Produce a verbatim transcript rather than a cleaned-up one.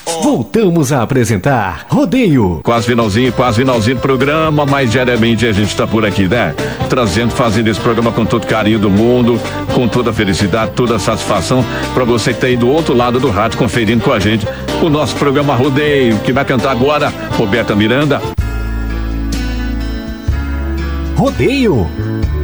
Voltamos a apresentar Rodeio. Quase finalzinho, quase finalzinho do programa, mas diariamente a gente está por aqui, né? Trazendo, fazendo esse programa com todo carinho do mundo, com toda a felicidade, toda a satisfação para você que tá aí do outro lado do rádio conferindo com a gente o nosso programa Rodeio, que vai cantar agora Roberta Miranda. Rodeio.